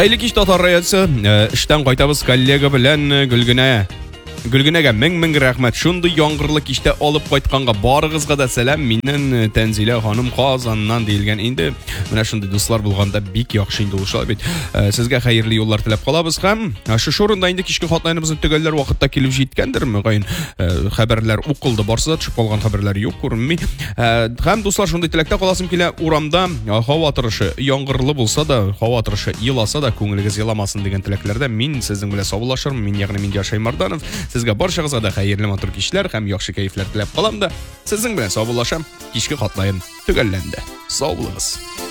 Хәерле кич Татар радиосы. Эштән кайтабыз коллега белән Гөлгенәгә мең рәхмәт. Шундый яңгырлы кичтә алып кайтканга барыгызга да сәлам. Миннән Тәнзилә ханым Казаннан диелгән. Инде менә шундый дуслар булганда бик яхшы инде ул бит. Сезгә хәерле юллар теләп калабыз һәм шу урында инде кичке хатларыбызны төгәлләр вакытта килеп җиткәндер. Мөгаен хәбәрләр укылды. Барсы да төшеп калган хәбәрләр юк күренми. Һәм дуслар шундый теләктә каласым килә. Урамда һава торышы яңгырлы булса да, һава торышы еласа да күңелегез еламасын дигән теләкләрдә мин сезнең белән саубуллашырмын. Мин ягъни мин Яшай Марданов. Сезгә барчагызга да хәерле матур кичләр һәм яхшы кайфләр теләп калам да сезнең белән саубуллашам. Кичке хатлайым төгәлләнде. Сау булыгыз.